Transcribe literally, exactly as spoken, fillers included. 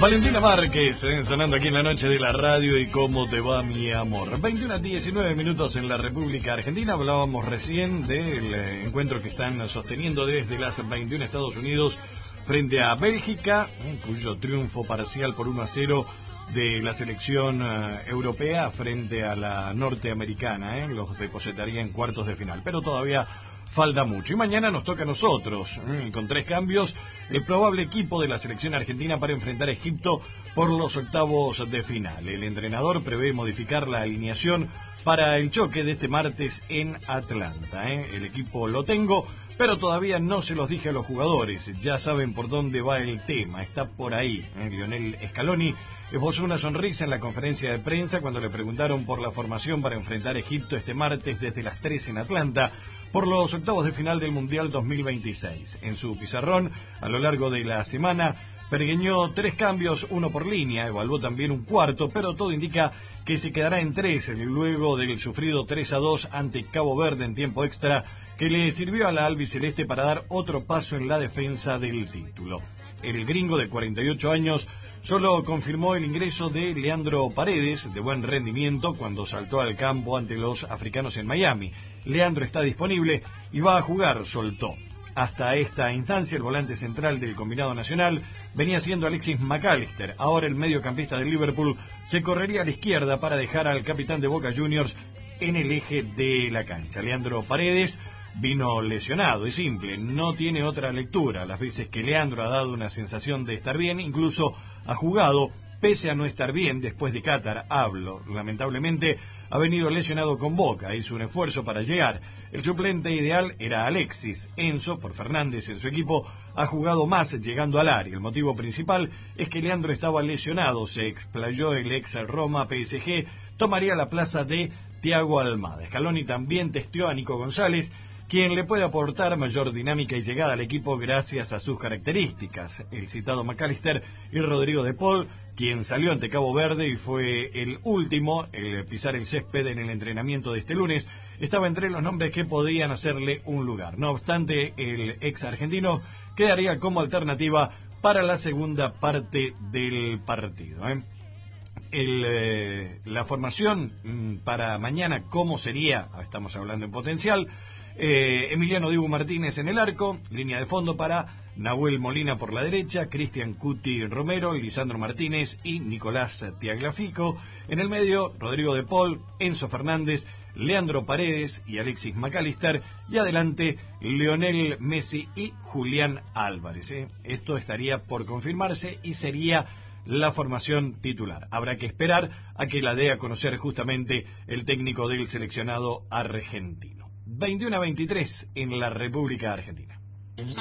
Valentina Márquez, eh, sonando aquí en la noche de la radio. Y cómo te va, mi amor. veintiuno a diecinueve minutos en la República Argentina. Hablábamos recién del eh, encuentro que están sosteniendo desde las veintiuna Estados Unidos frente a Bélgica, eh, cuyo triunfo parcial por uno a cero de la selección eh, europea frente a la norteamericana, eh, los depositaría en cuartos de final. Pero todavía falta mucho. Y mañana nos toca a nosotros, ¿eh? con tres cambios, el probable equipo de la selección argentina para enfrentar a Egipto por los octavos de final. El entrenador prevé modificar la alineación para el choque de este martes en Atlanta. ¿eh? El equipo lo tengo, pero todavía no se los dije a los jugadores. Ya saben por dónde va el tema. Está por ahí. ¿eh? Lionel Scaloni esbozó una sonrisa en la conferencia de prensa cuando le preguntaron por la formación para enfrentar a Egipto este martes desde las tres en Atlanta por los octavos de final del Mundial dos mil veintiséis. En su pizarrón, a lo largo de la semana, pergeñó tres cambios, uno por línea, evaluó también un cuarto, pero todo indica que se quedará en tres, luego del sufrido tres a dos ante Cabo Verde en tiempo extra, que le sirvió a la albiceleste para dar otro paso en la defensa del título. El gringo de cuarenta y ocho años solo confirmó el ingreso de Leandro Paredes, de buen rendimiento, cuando saltó al campo ante los africanos en Miami. Leandro está disponible y va a jugar, soltó. Hasta esta instancia, el volante central del combinado nacional venía siendo Alexis McAllister. Ahora el mediocampista del Liverpool se correría a la izquierda para dejar al capitán de Boca Juniors en el eje de la cancha. Leandro Paredes vino lesionado, es simple, no tiene otra lectura. Las veces que Leandro ha dado una sensación de estar bien, incluso ha jugado, pese a no estar bien después de Qatar, hablo. Lamentablemente ha venido lesionado con Boca, hizo un esfuerzo para llegar. El suplente ideal era Alexis. Enzo, por Fernández en su equipo, ha jugado más llegando al área. El motivo principal es que Leandro estaba lesionado, se explayó el ex Roma P S G, tomaría la plaza de Thiago Almada. Scaloni también testeó a Nico González, quien le puede aportar mayor dinámica y llegada al equipo gracias a sus características. El citado McAllister y Rodrigo de Paul, quien salió ante Cabo Verde y fue el último en pisar el césped en el entrenamiento de este lunes, estaba entre los nombres que podían hacerle un lugar. No obstante, el ex argentino quedaría como alternativa para la segunda parte del partido. ¿eh? El, eh, la formación mmm, para mañana, ¿cómo sería? Estamos hablando en potencial. Eh, Emiliano Dibu Martínez en el arco, línea de fondo para Nahuel Molina por la derecha, Cristian Cuti Romero, Lisandro Martínez y Nicolás Tiaglafico. En el medio, Rodrigo de Paul, Enzo Fernández, Leandro Paredes y Alexis McAllister. Y adelante, Lionel Messi y Julián Álvarez. ¿eh? Esto estaría por confirmarse y sería la formación titular. Habrá que esperar a que la dé a conocer justamente el técnico del seleccionado argentino. veintiuno a veintitrés en la República Argentina.